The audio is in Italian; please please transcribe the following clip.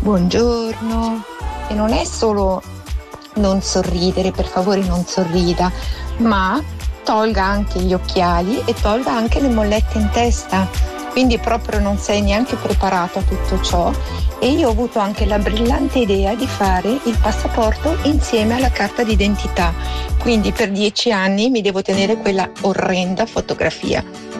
Buongiorno. E non è solo non sorridere, per favore non sorrida, ma tolga anche gli occhiali e tolga anche le mollette in testa. Quindi proprio non sei neanche preparato a tutto ciò. E io ho avuto anche la brillante idea di fare il passaporto insieme alla carta d'identità. Quindi per 10 anni mi devo tenere quella orrenda fotografia.